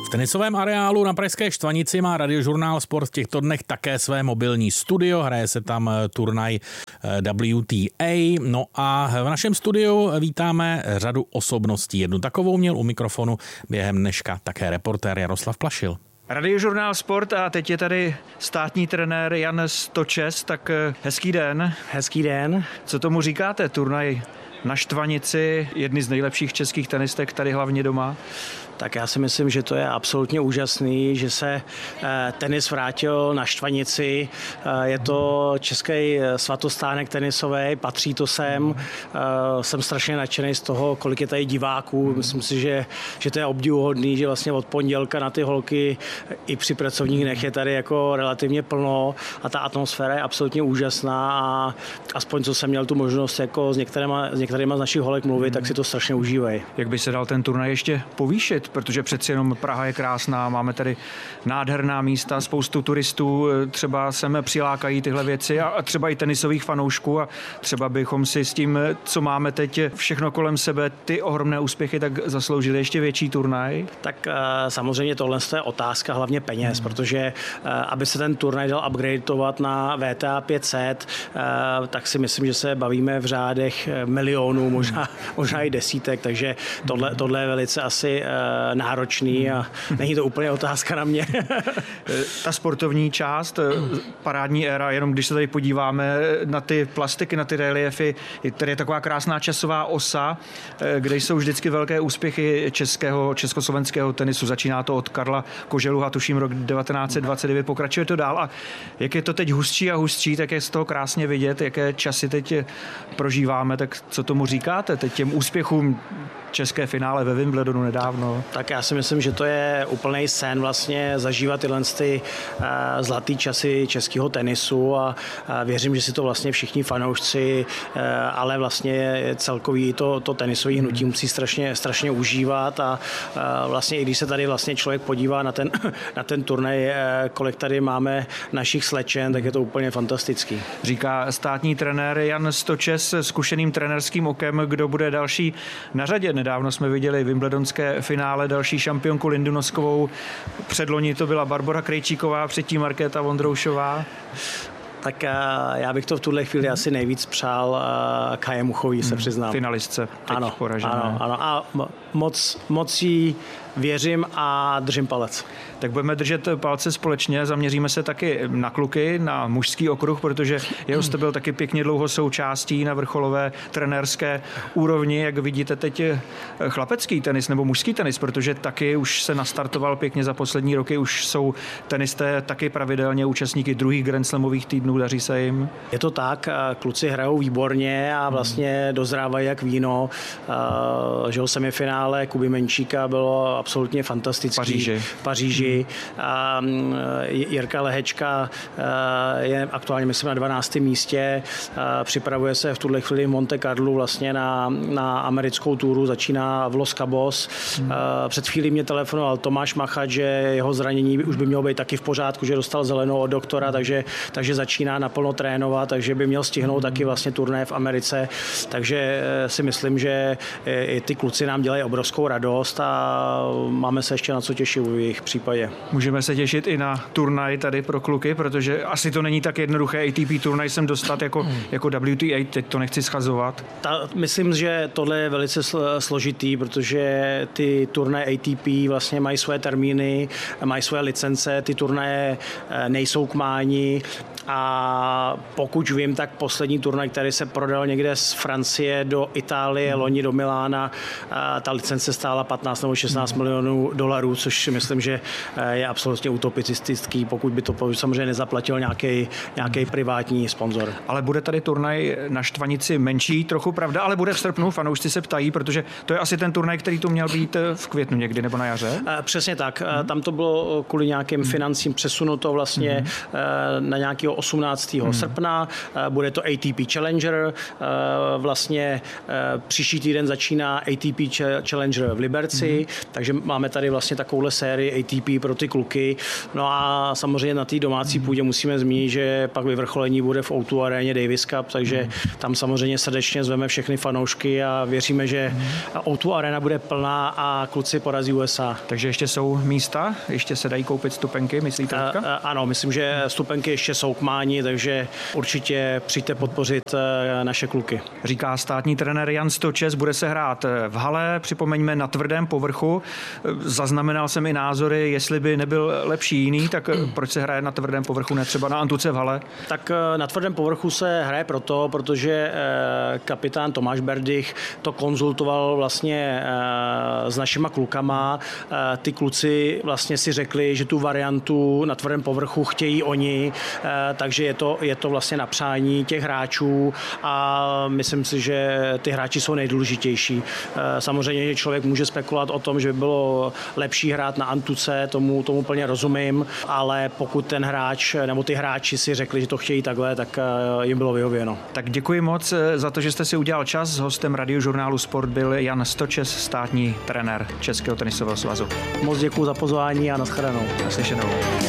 V tenisovém areálu na pražské Štvanici má Radiožurnál Sport v těchto dnech také své mobilní studio, hraje se tam turnaj WTA, no a v našem studiu vítáme řadu osobností. Jednu takovou měl u mikrofonu během dneška také reportér Jaroslav Plašil. Radiožurnál Sport a teď je tady státní trenér Jan Stočes, tak hezký den. Hezký den. Co tomu říkáte, turnaj na Štvanici, jedny z nejlepších českých tenistek tady hlavně doma? Tak já si myslím, že to je absolutně úžasný, že se tenis vrátil na Štvanici. Je to český svatostánek tenisový, patří to sem. Jsem strašně nadšený z toho, kolik je tady diváků. Myslím si, že to je obdivuhodný, že vlastně od pondělka na ty holky i při pracovních dnech je tady jako relativně plno a ta atmosféra je absolutně úžasná a aspoň co jsem měl tu možnost jako s některýma z našich holek mluvit, tak si to strašně užívají. Jak by se dal ten turnaj ještě povýšit? Protože přeci jenom Praha je krásná, máme tady nádherná místa, spoustu turistů, třeba sem přilákají tyhle věci a třeba i tenisových fanoušků a třeba bychom si s tím, co máme teď všechno kolem sebe, ty ohromné úspěchy, tak zasloužili ještě větší turnaj. Tak samozřejmě tohle je otázka hlavně peněz, protože aby se ten turnaj dal upgradeovat na WTA 500, tak si myslím, že se bavíme v řádech milionů, možná i desítek, takže tohle je velice asi náročný a není to úplně otázka na mě. Ta sportovní část, parádní éra, jenom když se tady podíváme na ty plastiky, na ty reliefy, tady je taková krásná časová osa, kde jsou vždycky velké úspěchy československého tenisu. Začíná to od Karla Koželuha, tuším rok 1929, pokračuje to dál a jak je to teď hustší a hustší, tak je z toho krásně vidět, jaké časy teď prožíváme, tak co tomu říkáte teď těm úspěchům? České finále ve Wimbledonu nedávno. Tak já si myslím, že to je úplný sen vlastně zažívat tyhle zlatý časy českého tenisu a věřím, že si to vlastně všichni fanoušci, ale vlastně celkový to tenisový hnutí musí strašně užívat a vlastně i když se tady vlastně člověk podívá na ten turnaj, kolik tady máme našich slečen, tak je to úplně fantastický. Říká státní trenér Jan Stočes s zkušeným trenérským okem, kdo bude další na řadě. Nedávno jsme viděli wimbledonské finále, další šampionku Lindu Noskovou. Předloni to byla Barbora Krejčíková, předtím Markéta Vondroušová. Tak já bych to v tuhle chvíli asi nejvíc přál Kaje Muchový, se přiznám. Finalistce teď poražené. Ano. A moc jí věřím a držím palec. Tak budeme držet palce společně, zaměříme se taky na kluky, na mužský okruh, protože jeho jste byl taky pěkně dlouho součástí na vrcholové trenérské úrovni. Jak vidíte teď chlapecký tenis nebo mužský tenis, protože taky už se nastartoval pěkně za poslední roky, už jsou tenisté taky pravidelně účastníky druhých Grand Slamových týdnů, daří se jim? Je to tak, kluci hrajou výborně a vlastně dozrávají jak víno. Že semifinále Kuby Menčíka bylo absolutně fantastický. V Paříži. Jirka Lehečka je aktuálně, myslím, na 12. místě. Připravuje se v tuhle chvíli v Monte Carlu vlastně na americkou túru, začíná v Los Cabos. Před chvílí mě telefonoval Tomáš Machat, že jeho zranění už by mělo být taky v pořádku, že dostal zelenou od doktora, takže začíná naplno trénovat, takže by měl stihnout taky vlastně turné v Americe. Takže si myslím, že i ty kluci nám dělají obrovskou radost a máme se ještě na co těšit v jejich případě. Můžeme se těšit i na turnaj tady pro kluky, protože asi to není tak jednoduché ATP turnaj sem dostat jako WTA, teď to nechci schazovat. Myslím, že tohle je velice složitý, protože ty turnaje ATP vlastně mají své termíny, mají své licence, ty turnaje nejsou k mání a pokud vím, tak poslední turnaj, který se prodal někde z Francie do Itálie, loni do Milána, ta licence stála 15 nebo 16 milionů dolarů, což myslím, že je absolutně utopistický, pokud by to samozřejmě nezaplatil nějaký privátní sponzor. Ale bude tady turnaj na Štvanici menší, trochu pravda, ale bude v srpnu, fanoušci se ptají, protože to je asi ten turnaj, který tu měl být v květnu někdy nebo na jaře? Přesně tak, tam to bylo kvůli nějakým financím přesunuto vlastně na nějakého do 18. srpna. Bude to ATP Challenger. Vlastně příští týden začíná ATP Challenger v Liberci, takže máme tady vlastně takovouhle sérii ATP pro ty kluky. No a samozřejmě na té domácí půdě musíme zmínit, že pak vyvrcholení bude v O2 aréně Davis Cup, takže tam samozřejmě srdečně zveme všechny fanoušky a věříme, že O2 arena bude plná a kluci porazí USA. Takže ještě jsou místa? Ještě se dají koupit stupenky, myslíte? Ano, myslím, že stupenky ještě jsou k mání, takže určitě přijďte podpořit naše kluky. Říká státní trenér Jan Stočes, bude se hrát v hale, připomeňme na tvrdém povrchu. Zaznamenal jsem i názory, jestli by nebyl lepší jiný, tak proč se hraje na tvrdém povrchu, ne třeba na antuce v hale? Tak na tvrdém povrchu se hraje protože kapitán Tomáš Berdych to konzultoval vlastně s našima klukama. Ty kluci vlastně si řekli, že tu variantu na tvrdém povrchu chtějí oni, takže je to vlastně na přání těch hráčů a myslím si, že ty hráči jsou nejdůležitější. Samozřejmě, že člověk může spekulovat o tom, že by bylo lepší hrát na antuce, tomu plně rozumím, ale pokud ten hráč nebo ty hráči si řekli, že to chtějí takhle, tak jim bylo vyhověno. Tak děkuji moc za to, že jste si udělal čas. S hostem Radiožurnálu Sport byl Jan Stočes, státní trenér Českého tenisového svazu. Moc děkuji za pozvání a nashledanou. Naslyšenou.